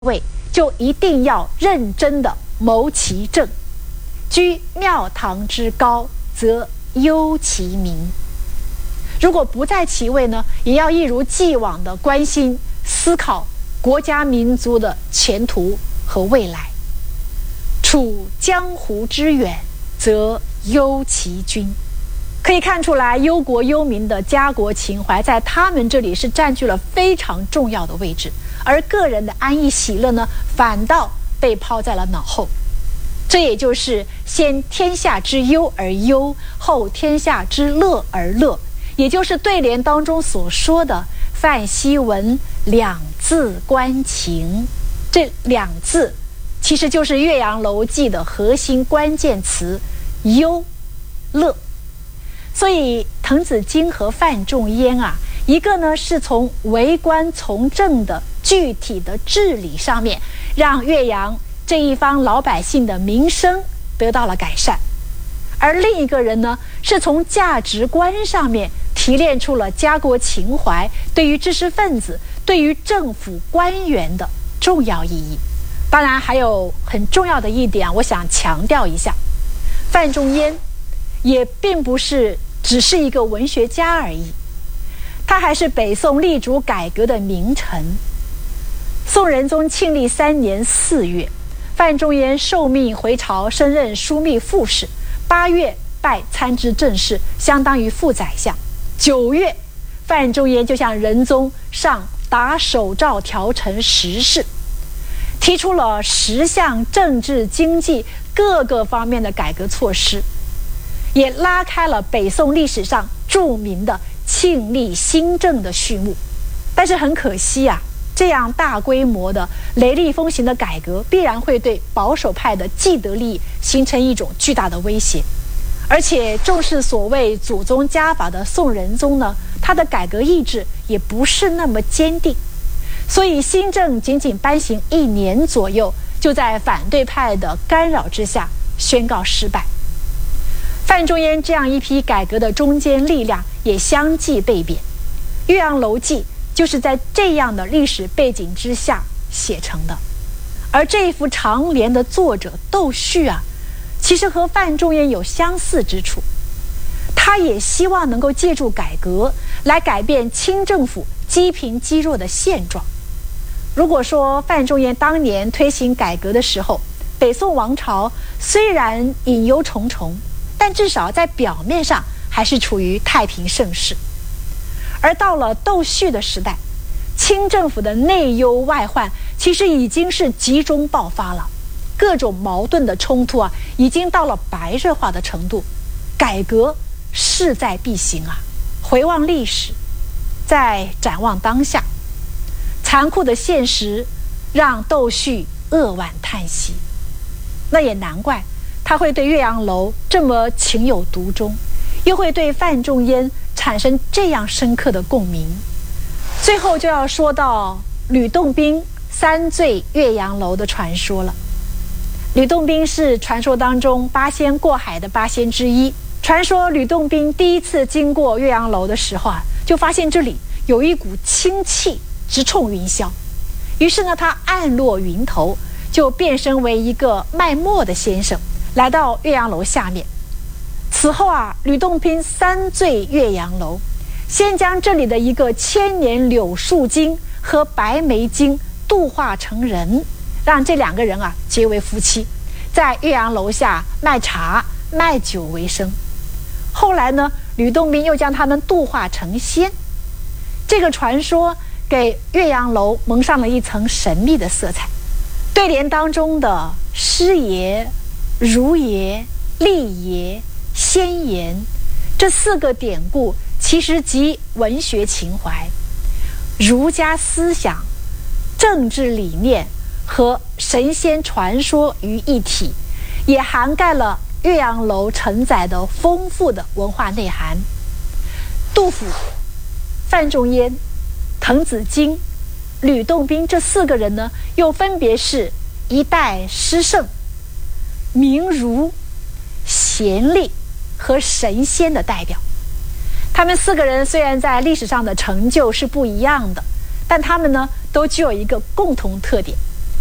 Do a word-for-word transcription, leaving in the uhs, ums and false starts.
位，就一定要认真的谋其政。居庙堂之高，则忧其民。如果不在其位呢，也要一如既往的关心思考国家民族的前途和未来。处江湖之远，则忧其君。可以看出来，忧国忧民的家国情怀在他们这里是占据了非常重要的位置，而个人的安逸喜乐呢，反倒被抛在了脑后。这也就是先天下之忧而忧，后天下之乐而乐，也就是对联当中所说的范希文两字关情。这两字其实就是《岳阳楼记》的核心关键词忧乐。所以滕子京和范仲淹啊，一个呢是从为官从政的具体的治理上面，让岳阳这一方老百姓的民生得到了改善，而另一个人呢是从价值观上面提炼出了家国情怀对于知识分子、对于政府官员的重要意义。当然还有很重要的一点，我想强调一下，范仲淹也并不是只是一个文学家而已，他还是北宋力主改革的名臣。宋仁宗庆历三年四月，范仲淹受命回朝，升任枢密副使。八月拜参知政事，相当于副宰相。九月，范仲淹就向仁宗上达手诏调陈时事，提出了十项政治经济各个方面的改革措施，也拉开了北宋历史上著名的庆历新政的序幕。但是很可惜啊，这样大规模的雷厉风行的改革必然会对保守派的既得利益形成一种巨大的威胁。而且重视所谓祖宗家法的宋仁宗呢，他的改革意志也不是那么坚定，所以新政仅仅颁行一年左右，就在反对派的干扰之下宣告失败。范仲淹这样一批改革的中坚力量也相继被贬，《岳阳楼记》就是在这样的历史背景之下写成的。而这一幅长联的作者窦旭啊，其实和范仲淹有相似之处，他也希望能够借助改革来改变清政府积贫积弱的现状。如果说范仲淹当年推行改革的时候，北宋王朝虽然隐忧重重，但至少在表面上还是处于太平盛世。而到了窦旭的时代，清政府的内忧外患其实已经是集中爆发了，各种矛盾的冲突啊，已经到了白热化的程度，改革势在必行啊。回望历史，再展望当下，残酷的现实让窦旭扼腕叹息。那也难怪他会对岳阳楼这么情有独钟，又会对范仲淹产生这样深刻的共鸣。最后就要说到吕洞宾三醉岳阳楼的传说了。吕洞宾是传说当中八仙过海的八仙之一。传说吕洞宾第一次经过岳阳楼的时候啊，就发现这里有一股清气直冲云霄，于是呢，他暗落云头，就变身为一个卖墨的先生，来到岳阳楼下面。此后啊，吕洞宾三醉岳阳楼，先将这里的一个千年柳树精和白眉精度化成人，让这两个人啊结为夫妻，在岳阳楼下卖茶卖酒为生。后来呢，吕洞宾又将他们度化成仙。这个传说给岳阳楼蒙上了一层神秘的色彩。对联当中的师爷、儒爷、立爷、仙言这四个典故，其实集文学情怀、儒家思想、政治理念和神仙传说于一体，也涵盖了岳阳楼承载的丰富的文化内涵。杜甫、范仲淹、滕子京、吕洞宾这四个人呢，又分别是一代诗圣、名儒、贤吏和神仙的代表。他们四个人虽然在历史上的成就是不一样的，但他们呢都具有一个共同特点，